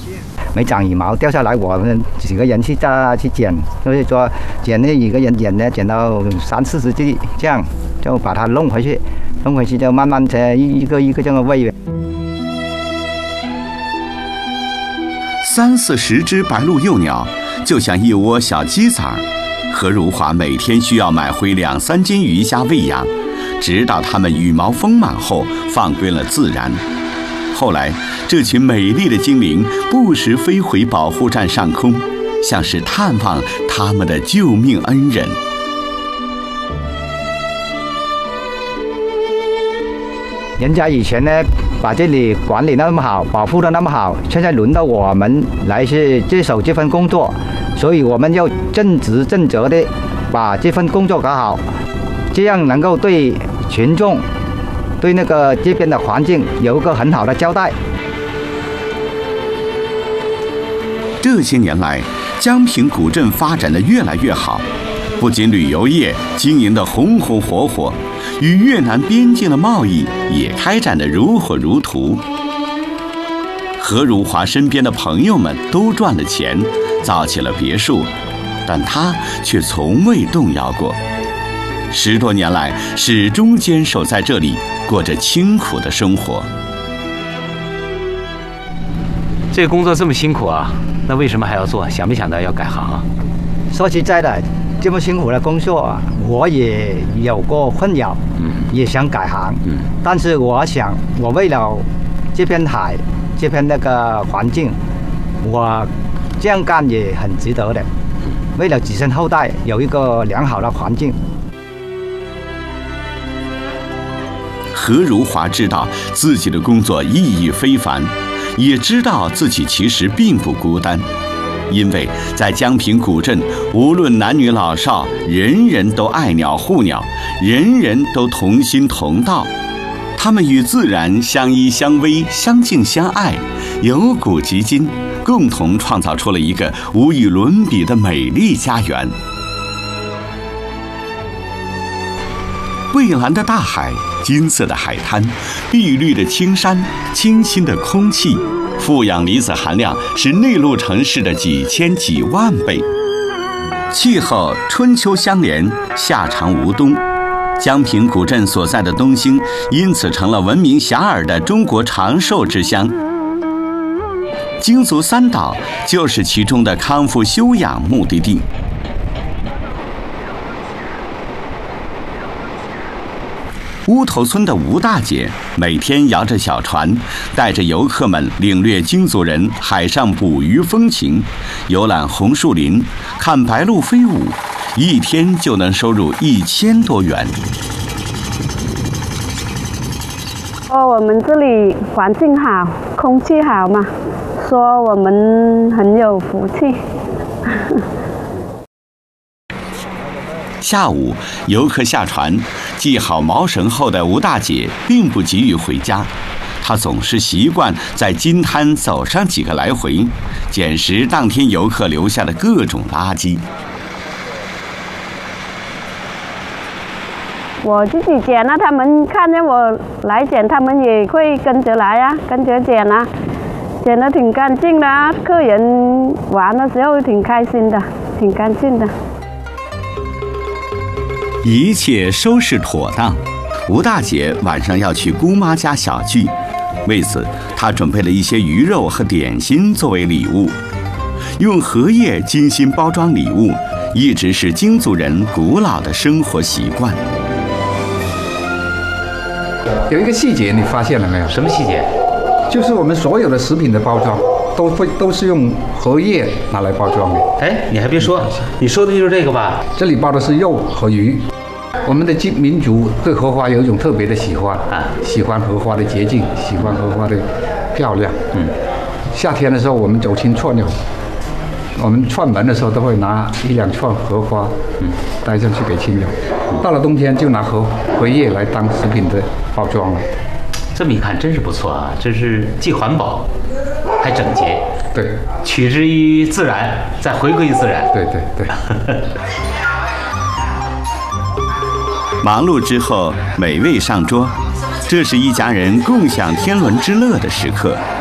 没长羽毛掉下来，我们几个人去捡，所以说捡那一个人捡到30-40只，这样就把它弄回去就慢慢的一个这样喂。 30-40只白鹭幼鸟，就像一窝小鸡仔儿。何如华每天需要买回2-3斤鱼虾喂养，直到它们羽毛丰满后放归了自然。后来，这群美丽的精灵不时飞回保护站上空，像是探望他们的救命恩人。 人家以前呢，把这里管理那么好，保护得那么好，现在轮到我们来去接手这份工作，所以我们要正直正责的把这份工作搞好，这样能够对群众、对那个这边的环境有一个很好的交代。 这些年来，江平古镇发展得越来越好，不仅旅游业经营得红红火火，与越南边境的贸易也开展得如火如荼。何如华身边的朋友们都赚了钱，造起了别墅，但他却从未动摇过。10多年来，始终坚守在这里，过着清苦的生活。 这个工作这么辛苦啊，那为什么还要做？想没想到要改行啊？ 说实在的，这么辛苦的工作啊，我也有过困扰，也想改行，但是我想，我为了这片海，这片那个环境，我这样干也很值得的。为了子孙后代有一个良好的环境。 何如华知道自己的工作意义非凡，也知道自己其实并不孤单，因为在江平古镇，无论男女老少，人人都爱鸟护鸟，人人都同心同道。他们与自然相依相偎，相敬相爱，由古及今，共同创造出了一个无与伦比的美丽家园。蔚蓝的大海，金色的海滩，碧绿的青山，清新的空气，负氧离子含量是内陆城市的几千几万倍。气候春秋相连，夏长无冬。江平古镇所在的东兴，因此成了闻名遐迩的中国长寿之乡。京族3岛就是其中的康复休养目的地。乌头村的吴大姐每天摇着小船，带着游客们领略京族人海上捕鱼风情，游览红树林，看白鹭飞舞，一天就能收入1000多元。 我们这里环境好，空气好嘛，说我们很有福气。 下午，游客下船，系好锚绳后的吴大姐并不急于回家，她总是习惯在金滩走上几个来回，捡拾当天游客留下的各种垃圾。 我自己捡啊，他们看见我来捡，他们也会跟着来啊，跟着捡啊，捡得挺干净的啊，客人玩的时候挺开心的，挺干净的。 一切收拾妥当，吴大姐晚上要去姑妈家小聚，为此她准备了一些鱼肉和点心作为礼物。用荷叶精心包装礼物，一直是京族人古老的生活习惯。 有一个细节你发现了没有？ 什么细节？ 就是我们所有的食品的包装都是用荷叶拿来包装的。 哎，你还别说，你说的就是这个吧？ 这里包的是肉和鱼。我们的民族对荷花有一种特别的喜欢啊，喜欢荷花的洁净，喜欢荷花的漂亮。夏天的时候我们走亲串友，我们串门的时候都会拿1-2串荷花，带上去给亲友。到了冬天就拿荷叶来当食品的包装了。 这么一看真是不错啊，这是既环保还整洁。 对， 取之于自然，再回归于自然。 对对对。 忙碌之后，美味上桌，这是一家人共享天伦之乐的时刻。